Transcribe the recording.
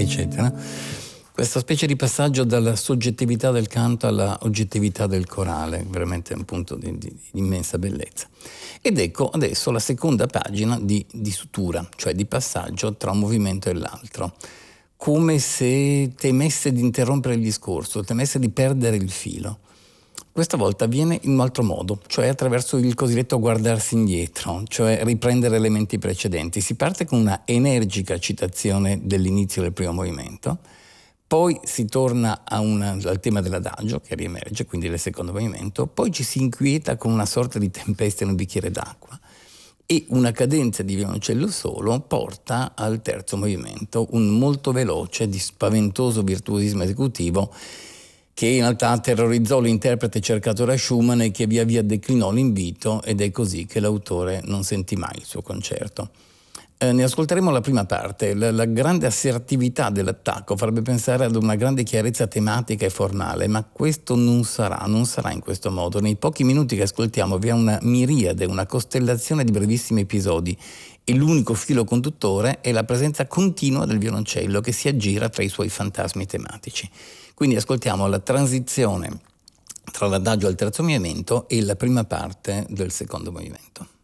eccetera. Questa specie di passaggio dalla soggettività del canto alla oggettività del corale, veramente un punto di immensa bellezza. Ed ecco adesso la seconda pagina di sutura, cioè di passaggio tra un movimento e l'altro, come se temesse di interrompere il discorso, temesse di perdere il filo. Questa volta avviene in un altro modo, cioè attraverso il cosiddetto guardarsi indietro, cioè riprendere elementi precedenti. Si parte con una energica citazione dell'inizio del primo movimento, poi si torna al tema dell'adagio che riemerge, quindi del secondo movimento, poi ci si inquieta con una sorta di tempesta in un bicchiere d'acqua e una cadenza di violoncello solo porta al terzo movimento, un molto veloce, di spaventoso virtuosismo esecutivo che in realtà terrorizzò l'interprete cercato da Schumann e che via via declinò l'invito, ed è così che l'autore non sentì mai il suo concerto. Ne ascolteremo la prima parte. La grande assertività dell'attacco farebbe pensare ad una grande chiarezza tematica e formale, ma questo non sarà in questo modo. Nei pochi minuti che ascoltiamo vi è una miriade, una costellazione di brevissimi episodi e l'unico filo conduttore è la presenza continua del violoncello che si aggira tra i suoi fantasmi tematici. Quindi ascoltiamo la transizione tra l'adagio al terzo movimento e la prima parte del secondo movimento.